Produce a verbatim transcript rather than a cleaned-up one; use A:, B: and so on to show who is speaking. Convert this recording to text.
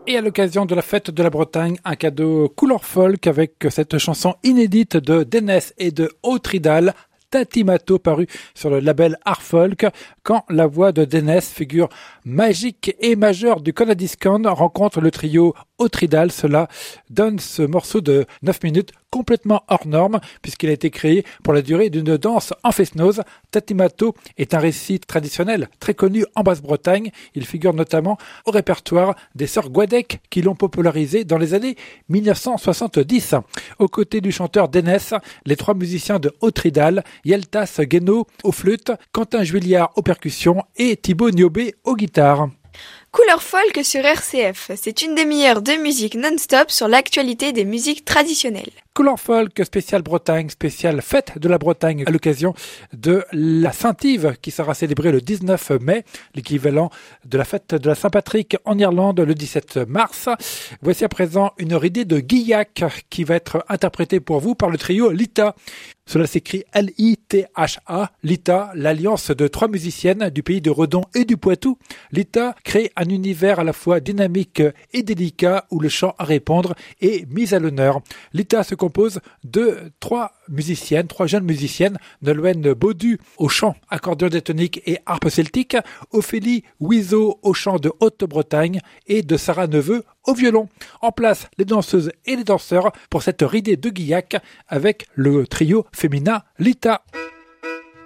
A: Et à l'occasion de la fête de la Bretagne, un cadeau couleur folk avec cette chanson inédite de Dénès et de Haut-Tridal, Tatimato, paru sur le label Art Folk, quand la voix de Dénès, figure magique et majeure du Conadiscand, rencontre le trio Haut-Tridal. Cela donne ce morceau de neuf minutes complètement hors norme, puisqu'il a été créé pour la durée d'une danse en fest-noz. Tatimato est un récit traditionnel très connu en Basse-Bretagne. Il figure notamment au répertoire des sœurs Guadec qui l'ont popularisé dans les années dix-neuf cent soixante-dix. Aux côtés du chanteur Dénès, les trois musiciens de Haut-Tridal, Yeltas Guénaud aux flûtes, Quentin Juillard aux percussions et Thibaut Niobé aux guitares.
B: Couleur folk sur R C F, c'est une demi-heure de musique non-stop sur l'actualité des musiques traditionnelles.
A: Couleur folk spécial Bretagne, spéciale fête de la Bretagne à l'occasion de la Saint-Yves qui sera célébrée le dix-neuf mai, l'équivalent de la fête de la Saint-Patrick en Irlande le dix-sept mars. Voici à présent une ridée de Guillac qui va être interprétée pour vous par le trio Lita. Cela s'écrit L I T H A, Lita, l'alliance de trois musiciennes du pays de Redon et du Poitou. Lita crée un univers à la fois dynamique et délicat où le chant à répondre est mis à l'honneur. Lita se compose de trois musiciennes, trois jeunes musiciennes, Nolwenn Baudu au chant, accordéon diatonique et harpe celtique, Ophélie Wiseau au chant de Haute-Bretagne et de Sarah Neveu au violon. En place les danseuses et les danseurs pour cette ridée de Guillac avec le trio féminin Lita.